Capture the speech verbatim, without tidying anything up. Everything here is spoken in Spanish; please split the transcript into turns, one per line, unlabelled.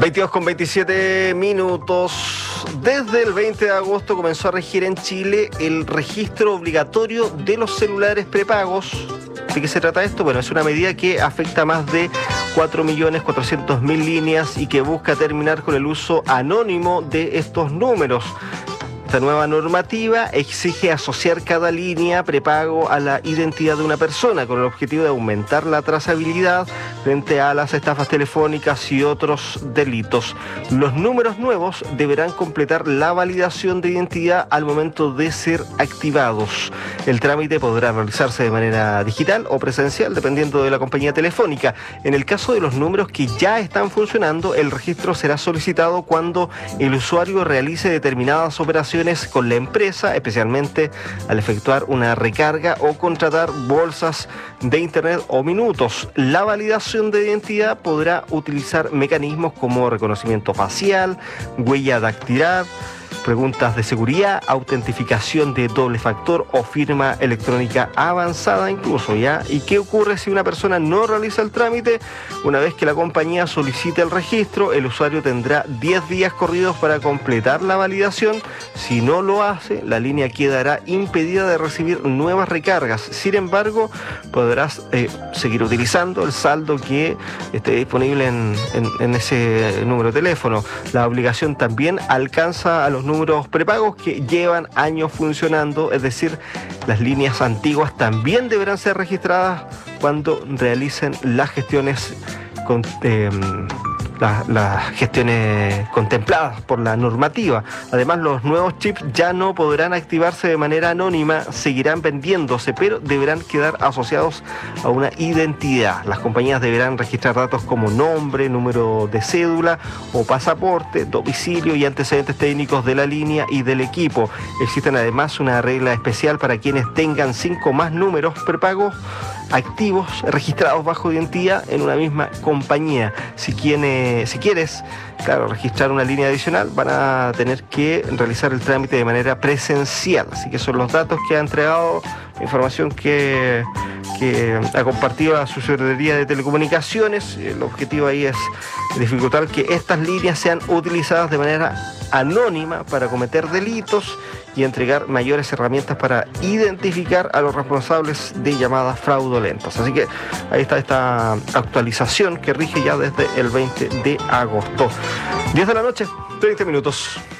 veintidós con veintisiete minutos. Desde el veinte de agosto comenzó a regir en Chile el registro obligatorio de los celulares prepagos. ¿De qué se trata esto? Bueno, es una medida que afecta a más de cuatro millones cuatrocientas mil líneas y que busca terminar con el uso anónimo de estos números. Esta nueva normativa exige asociar cada línea prepago a la identidad de una persona con el objetivo de aumentar la trazabilidad frente a las estafas telefónicas y otros delitos. Los números nuevos deberán completar la validación de identidad al momento de ser activados. El trámite podrá realizarse de manera digital o presencial, dependiendo de la compañía telefónica. En el caso de los números que ya están funcionando, el registro será solicitado cuando el usuario realice determinadas operaciones con la empresa, especialmente al efectuar una recarga o contratar bolsas de internet o minutos. La validación de identidad podrá utilizar mecanismos como reconocimiento facial, huella dactilar, preguntas de seguridad, autentificación de doble factor o firma electrónica avanzada incluso, ¿ya? ¿Y qué ocurre si una persona no realiza el trámite? Una vez que la compañía solicite el registro, el usuario tendrá diez días corridos para completar la validación. Si no lo hace, la línea quedará impedida de recibir nuevas recargas. Sin embargo, podrás eh, seguir utilizando el saldo que esté disponible en, en, en ese número de teléfono. La obligación también alcanza a los números números prepagos que llevan años funcionando, es decir, las líneas antiguas también deberán ser registradas cuando realicen las gestiones con, eh, las, las gestiones contempladas por la normativa. Además, los nuevos chips ya no podrán activarse de manera anónima, seguirán vendiéndose, pero deberán quedar asociados a una identidad. Las compañías deberán registrar datos como nombre, número de cédula o pasaporte, domicilio y antecedentes técnicos de la línea y del equipo. Existen además una regla especial para quienes tengan cinco más números prepagos activos registrados bajo identidad en una misma compañía. Si, quiere, si quieres, claro, registrar una línea adicional, van a tener que realizar el trámite de manera presencial. Así que son los datos que ha entregado, la información que, que ha compartido la Subsecretaría de Telecomunicaciones. El objetivo ahí es dificultar que estas líneas sean utilizadas de manera anónima para cometer delitos y entregar mayores herramientas para identificar a los responsables de llamadas fraudulentas. Así que ahí está esta actualización que rige ya desde el veinte de agosto. diez de la noche, treinta minutos.